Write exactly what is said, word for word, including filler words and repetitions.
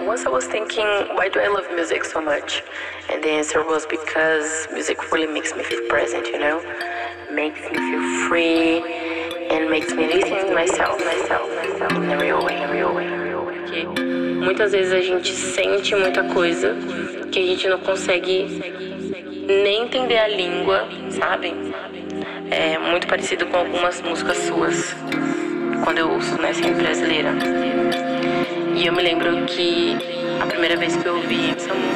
once I was thinking, why do I love music so much? And the answer was because music really makes me feel present, you know? Makes me feel free and makes me listen to myself, myself, myself, in a real way, in a real way, in a real way. Porque muitas vezes a gente sente muita coisa que a gente não consegue nem entender a língua, sabe? É muito parecido com algumas músicas suas, quando eu ouço, né, sempre brasileira. E eu me lembro que a primeira vez que eu ouvi essa música,